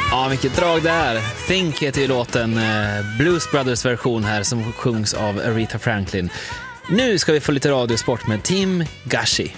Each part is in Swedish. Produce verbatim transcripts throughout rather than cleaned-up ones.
Ja, vilket drag det är. Think heter ju låten, Blues Brothers version här som sjungs av Aretha Franklin. Nu ska vi få lite radiosport med Tim Gashi.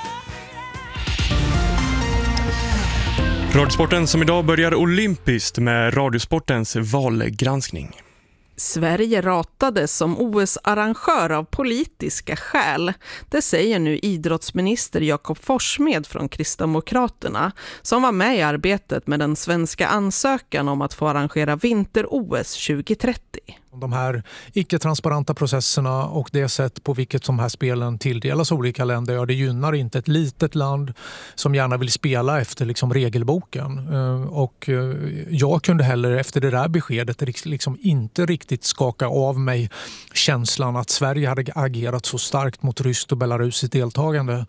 Radiosporten som idag börjar olympiskt med Radiosportens valgranskning. Sverige ratades som O S-arrangör av politiska skäl. Det säger nu idrottsminister Jakob Forssmed från Kristdemokraterna som var med i arbetet med den svenska ansökan om att få arrangera vinter-O S tjugohundratrettio. De här icke-transparenta processerna och det sätt på vilket de här spelen tilldelas olika länder, ja, det gynnar inte ett litet land som gärna vill spela efter liksom regelboken. Och jag kunde heller efter det där beskedet liksom inte riktigt skaka av mig känslan att Sverige hade agerat så starkt mot ryskt och belarusiskt deltagande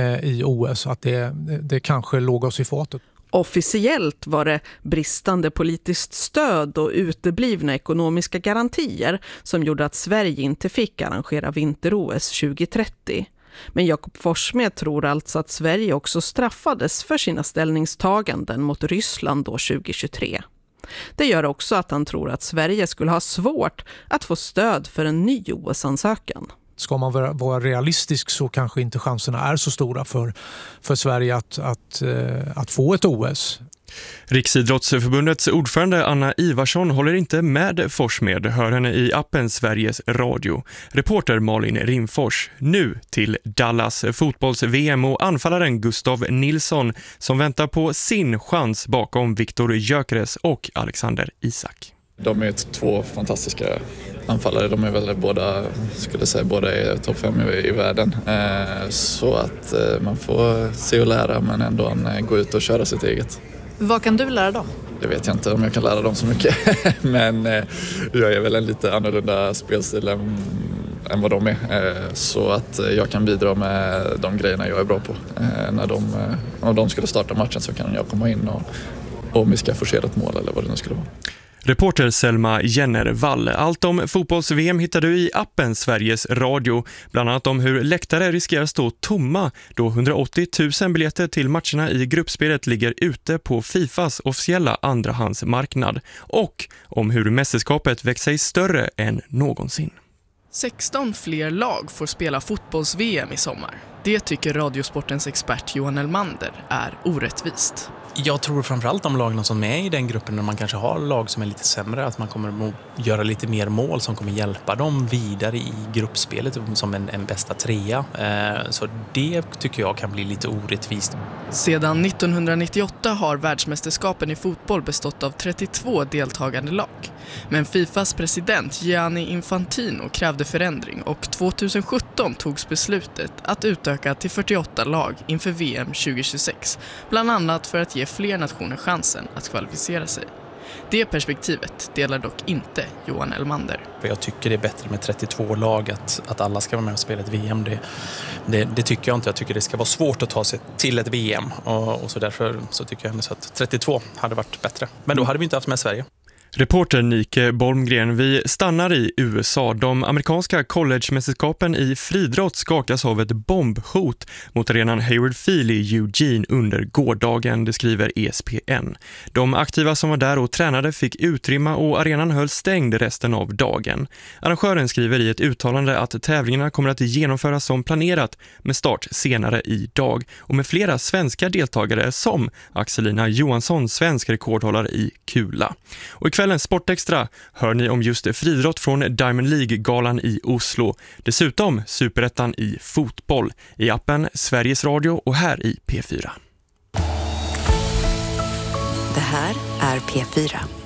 i O S att det, det kanske låg oss i fatet. Officiellt var det bristande politiskt stöd och uteblivna ekonomiska garantier som gjorde att Sverige inte fick arrangera vinter-O S tjugohundratrettio. Men Jakob Forssmed tror alltså att Sverige också straffades för sina ställningstaganden mot Ryssland då tjugohundratjugotre. Det gör också att han tror att Sverige skulle ha svårt att få stöd för en ny O S-ansökan. Ska man vara realistisk så kanske inte chanserna är så stora för, för Sverige att, att, att få ett O S. Riksidrottsförbundets ordförande Anna Ivarsson håller inte med Forssmed, hör henne i appen Sveriges Radio. Reporter Malin Rimfors. Nu till Dallas fotbolls-V M och anfallaren Gustav Nilsson som väntar på sin chans bakom Viktor Gyökeres och Alexander Isak. De är två fantastiska anfallare. De är väl båda, skulle säga, båda är topp fem i, i världen. Eh, så att eh, man får se och lära men ändå eh, gå ut och köra sitt eget. Vad kan du lära dem? Jag vet inte om jag kan lära dem så mycket. men eh, jag är väl en lite annorlunda spelstil än, än vad de är. Eh, så att eh, jag kan bidra med de grejerna jag är bra på. Eh, när de, eh, om de skulle starta matchen så kan jag komma in och, och om vi ska forcera ett mål eller vad det nu skulle vara. Reporter Selma Jennervall. Allt om fotbolls-V M hittar du i appen Sveriges Radio. Bland annat om hur läktare riskerar stå tomma då hundraåttio tusen biljetter till matcherna i gruppspelet ligger ute på Fifas officiella andrahandsmarknad. Och om hur mästerskapet växer sig större än någonsin. sexton fler lag får spela fotbolls-V M i sommar. Det tycker Radiosportens expert Johan Elmander är orättvist. Jag tror framförallt de lagen som är i den gruppen när man kanske har lag som är lite sämre, att man kommer att göra lite mer mål som kommer hjälpa dem vidare i gruppspelet som en, en bästa trea. Eh, så det tycker jag kan bli lite orättvist. Sedan nittonhundranittioåtta har världsmästerskapen i fotboll bestått av trettiotvå deltagande lag. Men Fifas president Gianni Infantino krävde förändring och tjugohundrasjutton togs beslutet att utöka till fyrtioåtta lag inför V M tjugohundratjugosex. Bland annat för att ge fler nationer chansen att kvalificera sig. Det perspektivet delar dock inte Johan Elmander. Jag tycker det är bättre med trettiotvå lag, att, att alla ska vara med och spela ett V M. Det, det, det tycker jag inte. Jag tycker det ska vara svårt att ta sig till ett V M. Och, och så därför så tycker jag att trettiotvå hade varit bättre. Men då hade vi inte haft med Sverige. Reporter Nike Bolmgren, vi stannar i U S A. De amerikanska collegemästerskapen i friidrott skakas av ett bombhot mot arenan Hayward Field i Eugene under gårdagen, det skriver E S P N. De aktiva som var där och tränade fick utrymma och arenan höll stängd resten av dagen. Arrangören skriver i ett uttalande att tävlingarna kommer att genomföras som planerat med start senare i dag och med flera svenska deltagare som Axelina Johansson, svensk rekordhållare i kula. Och ikväll en Sportextra hör ni om just friidrott från Diamond League-galan i Oslo. Dessutom Superettan i fotboll i appen Sveriges Radio och här i P fyra. Det här är P fyra.